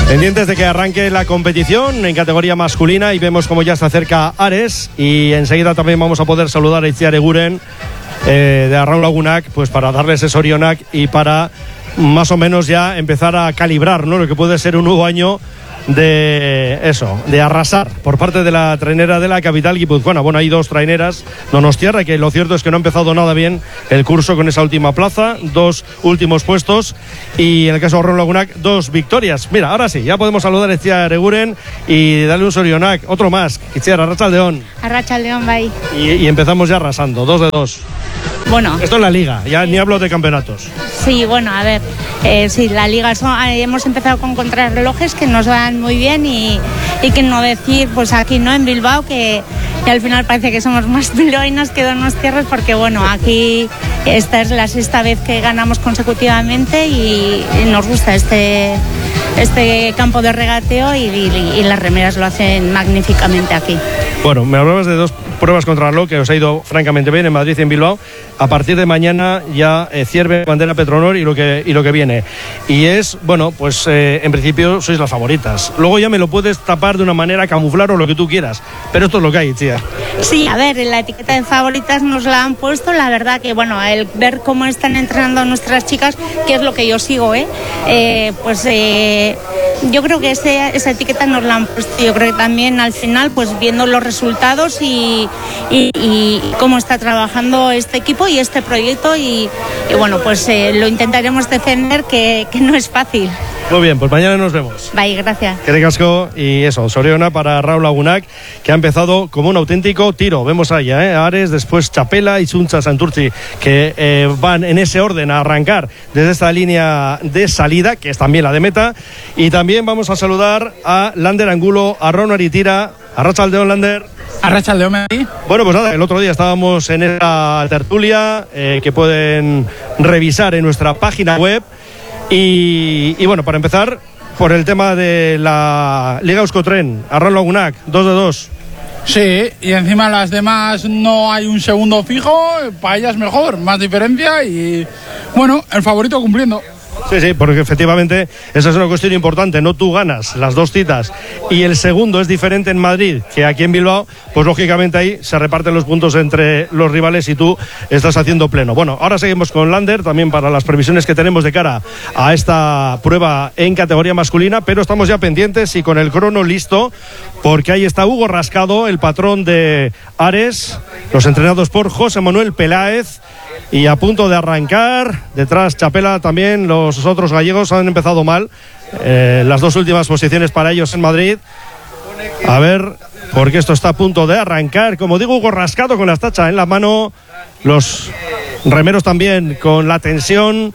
Pendientes de que arranque la competición en categoría masculina y vemos como ya se acerca Ares, y enseguida también vamos a poder saludar a Itziar Eguren de Arraun Lagunak, pues para darles ese orionak y para más o menos ya empezar a calibrar, ¿no?, lo que puede ser un nuevo año de arrasar por parte de la trainera de la capital guipuzcoana. Bueno, hay dos traineras donostiarra que lo cierto es que no ha empezado nada bien el curso con esa última plaza, 2 últimos puestos, y en el caso de Arraun Lagunak 2 victorias. Mira, ahora sí, ya podemos saludar a Itziar Eguren y darle un sorionak, otro más. Itziar, Arratsaldeon. Arratsaldeon, bai. Y empezamos ya arrasando, 2 de 2. Bueno, esto es la liga, ya ni hablo de campeonatos. Sí, bueno, a ver, sí, la liga hemos empezado con contrarrelojes que nos van muy bien y que no decir, pues aquí no en Bilbao, que al final parece que somos más bilbaínos que donostiarras, porque bueno, aquí esta es la 6ª vez que ganamos consecutivamente y nos gusta este campo de regateo y las remeras lo hacen magníficamente aquí. Bueno, me hablabas de 2 pruebas contrarreloj que os ha ido francamente bien en Madrid y en Bilbao. A partir de mañana ya Cierve, Bandera, Petronor y lo que viene. Y es, bueno, pues en principio sois las favoritas. Luego ya me lo puedes tapar de una manera, camuflar o lo que tú quieras. Pero esto es lo que hay, tía. Sí, a ver, la etiqueta de favoritas nos la han puesto. La verdad que, bueno, el ver cómo están entrenando nuestras chicas, que es lo que yo sigo, yo creo que esa etiqueta nos la han puesto. Yo creo que también al final, pues viendo los resultados y cómo está trabajando este equipo y este proyecto y bueno, pues lo intentaremos defender, que no es fácil. Muy bien, pues mañana nos vemos. Bye, gracias. Qué casco. Y eso, soriona para Arraun Lagunak, que ha empezado como un auténtico tiro. Vemos allá, Ares, después Chapela y Txuntxa Santurtzi, que van en ese orden a arrancar desde esta línea de salida, que es también la de meta. Y también vamos a saludar a Lander Angulo, a Arraun Aritira. Arratsaldeon, Lander. Arratsaldeon, Mari. Bueno, pues nada, el otro día estábamos en esta tertulia que pueden revisar en nuestra página web. Y bueno, para empezar, por el tema de la Liga Euskotren, Arraun Lagunak, 2 de 2. Sí, y encima las demás no hay un segundo fijo, para ellas mejor, más diferencia y bueno, el favorito cumpliendo. Sí, porque efectivamente esa es una cuestión importante, no tú ganas las 2 citas y el segundo es diferente en Madrid que aquí en Bilbao, pues lógicamente ahí se reparten los puntos entre los rivales y tú estás haciendo pleno. Bueno, ahora seguimos con Lander, también para las previsiones que tenemos de cara a esta prueba en categoría masculina, pero estamos ya pendientes y con el crono listo, porque ahí está Hugo Rascado, el patrón de Ares, los entrenados por José Manuel Peláez. Y a punto de arrancar, detrás Chapela también, los otros gallegos han empezado mal, las 2 últimas posiciones para ellos en Madrid. A ver, porque esto está a punto de arrancar, como digo, Hugo Rascado con la tacha en la mano, los remeros también con la tensión.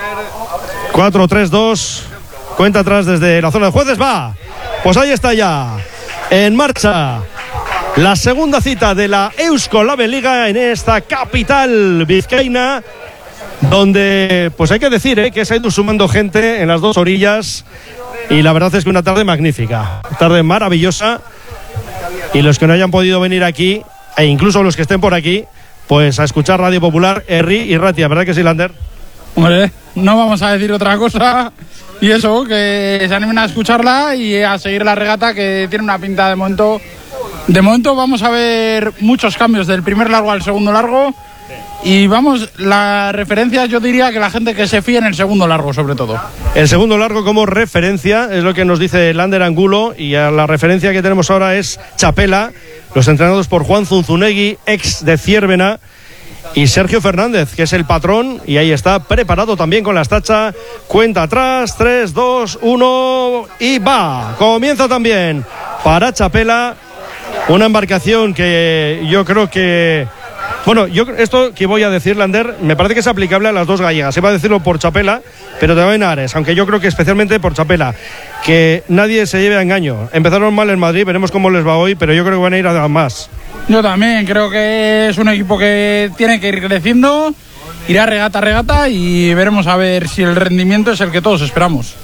4-3-2, cuenta atrás desde la zona de jueces, va, pues ahí está ya, en marcha la segunda cita de la Eusko Label Liga en esta capital vizcaína, donde pues hay que decir que se ha ido sumando gente en las 2 orillas y la verdad es que una tarde magnífica, una tarde maravillosa, y los que no hayan podido venir aquí e incluso los que estén por aquí, pues a escuchar Radio Popular, Herri y Ratia, ¿verdad que sí, Lander? Hombre, no vamos a decir otra cosa y eso, que se animen a escucharla y a seguir la regata, que tiene una pinta de momento. De momento vamos a ver muchos cambios del primer largo al segundo largo y vamos, la referencia yo diría que la gente que se fíe en el segundo largo sobre todo. El segundo largo como referencia es lo que nos dice Lander Angulo, y a la referencia que tenemos ahora es Chapela, los entrenados por Juan Zunzunegui, ex de Ciervena, y Sergio Fernández, que es el patrón, y ahí está preparado también con la estacha, cuenta atrás, 3, 2, 1 y va, comienza también para Chapela. Una embarcación que yo creo que... Bueno, esto que voy a decir, Lander, me parece que es aplicable a las 2 gallegas. Iba a decirlo por Chapela, pero también a Ares, aunque yo creo que especialmente por Chapela. Que nadie se lleve a engaño. Empezaron mal en Madrid, veremos cómo les va hoy, pero yo creo que van a ir a más. Yo también creo que es un equipo que tiene que ir creciendo, irá regata a regata y veremos a ver si el rendimiento es el que todos esperamos.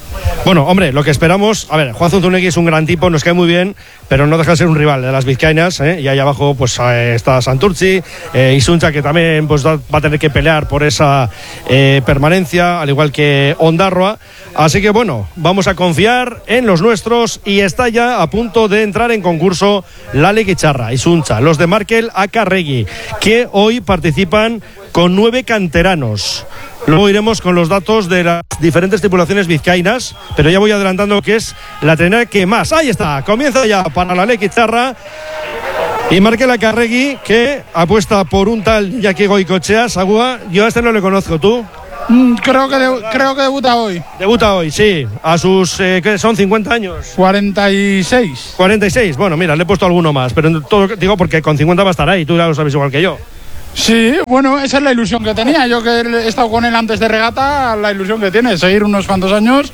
Bueno, hombre, lo que esperamos, a ver, Juan Zunzunegui es un gran tipo, nos cae muy bien, pero no deja de ser un rival de las vizcaínas, y ahí abajo pues está Santurtzi, Isuncha, que también pues va a tener que pelear por esa permanencia, al igual que Ondarroa. Así que bueno, vamos a confiar en los nuestros, y está ya a punto de entrar en concurso Lale Guicharra, Isuncha, los de Markel Acarregui, que hoy participan con 9 canteranos. Luego iremos con los datos de las diferentes tripulaciones vizcaínas, pero ya voy adelantando que es la trenera que más. Ahí está, comienza ya para la Guicharra y Markel Acarregui, que apuesta por un tal Iñaki Goicoechea. Sagua, yo a este no le conozco, ¿tú? Creo que debuta hoy. Debuta hoy, sí, a sus, ¿qué son? 50 años. 46. 46, bueno, mira, le he puesto alguno más, pero todo digo porque con 50 va a estar ahí, tú ya lo sabes igual que yo. Sí, bueno, esa es la ilusión que tenía. Yo, que he estado con él antes de regata, la ilusión que tiene, seguir unos cuantos años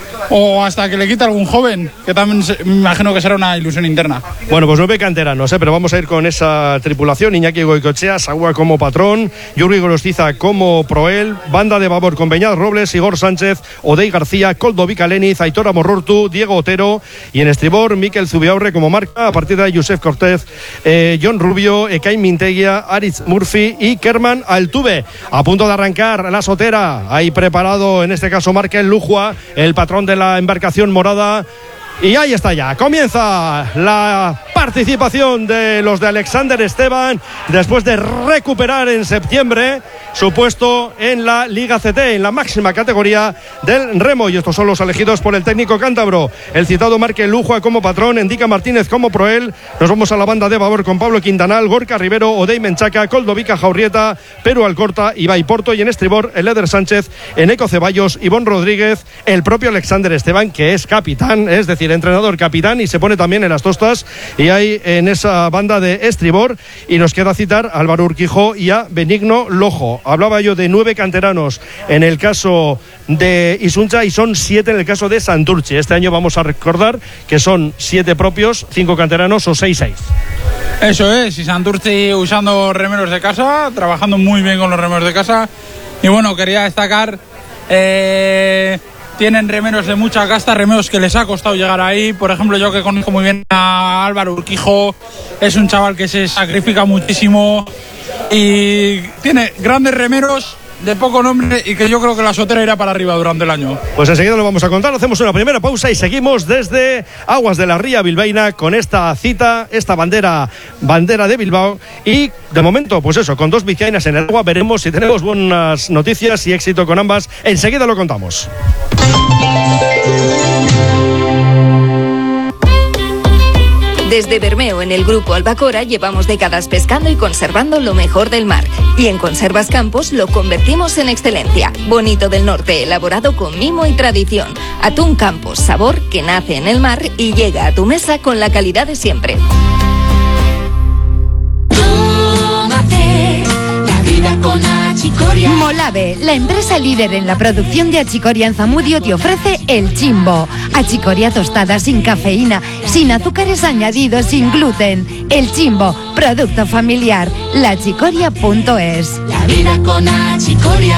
o hasta que le quite algún joven, que también me imagino que será una ilusión interna. Bueno, pues 9 canteranos, pero vamos a ir con esa tripulación. Iñaki Goicoechea, Sagua como patrón, Yurgi Gorostiza como proel, banda de babor con Beñat Robles, Igor Sánchez, Odey García, Koldo Vicaleniz, Aitor Amorortu, Diego Otero, y en estribor Mikel Zubiaurre como marca, a partir de ahí Josep Cortez, John Rubio, Ekain Mintegia, Aritz Murphy y Kerman Altuve. A punto de arrancar la sotera, ahí preparado en este caso Markel Lujua, el patrón de la embarcación morada. Y ahí está ya, comienza la participación de los de Alexander Esteban después de recuperar en septiembre su puesto en la Liga CT, en la máxima categoría del remo, y estos son los elegidos por el técnico cántabro: el citado Markel Lujua como patrón, Endica Martínez como proel. Nos vamos a la banda de babor con Pablo Quintanal, Gorka Rivero, Odey Menchaca, Coldovica Jaurrieta, Peru Alcorta, Ibai Porto, y en estribor el Eder Sánchez, Eneco Ceballos, Ivón Rodríguez, el propio Alexander Esteban, que es capitán, es decir, entrenador capitán, y se pone también en las tostas, y hay en esa banda de estribor. Y nos queda citar a Álvaro Urquijo y a Benigno Lojo. Hablaba yo de 9 canteranos en el caso de Isuncha y son 7 en el caso de Santurchi. Este año vamos a recordar que son 7 propios, 5 canteranos o 6-6. Eso es, y Santurchi usando remeros de casa, trabajando muy bien con los remeros de casa. Y bueno, quería destacar, tienen remeros de mucha casta, remeros que les ha costado llegar ahí. Por ejemplo, yo que conozco muy bien a Álvaro Urquijo, es un chaval que se sacrifica muchísimo y tiene grandes remeros de poco nombre, y que yo creo que la sotera irá para arriba durante el año. Pues enseguida lo vamos a contar. Hacemos una primera pausa y seguimos desde Aguas de la Ría Bilbaína con esta cita, esta bandera de Bilbao. Y de momento, pues eso, con 2 vizcaínas en el agua, veremos si tenemos buenas noticias y éxito con ambas. Enseguida lo contamos. Desde Bermeo, en el Grupo Albacora, llevamos décadas pescando y conservando lo mejor del mar. Y en Conservas Campos lo convertimos en excelencia. Bonito del Norte, elaborado con mimo y tradición. Atún Campos, sabor que nace en el mar y llega a tu mesa con la calidad de siempre. Tómate la vida con Achicoria. Molave, la empresa líder en la producción de achicoria en Zamudio, te ofrece el Chimbo. Achicoria tostada sin cafeína, sin azúcares añadidos, sin gluten. El Chimbo, producto familiar. Lachicoria.es. La vida con Achicoria.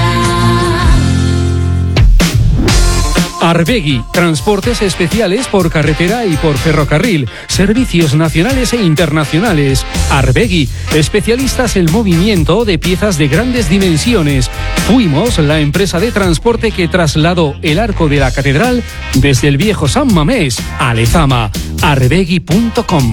Arbegui, transportes especiales por carretera y por ferrocarril, servicios nacionales e internacionales. Arbegui, especialistas en movimiento de piezas de grandes dimensiones. Fuimos la empresa de transporte que trasladó el arco de la catedral desde el viejo San Mamés a Lezama. Arbegui.com.